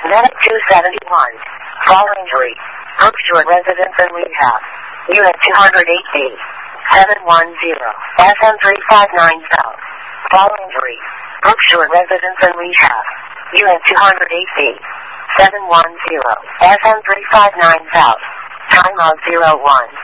Medic 271. Fall injury. Brookshire Residence and Rehab. Unit 208B. 710. SM 359 South. Fall injury. Brookshire Residence and Rehab. Unit 208B. 710. SM 359 South. Time of 01.